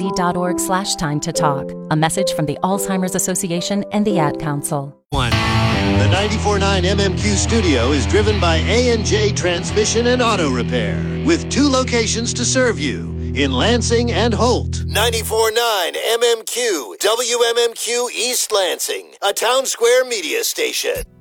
wbz.org/time-to-talk. A message from the Alzheimer's Association and the Ad Council. The 94.9 MMQ studio is driven by A&J Transmission and Auto Repair, with 2 locations to serve you, in Lansing and Holt. 94.9 MMQ, WMMQ East Lansing, a Town Square media station.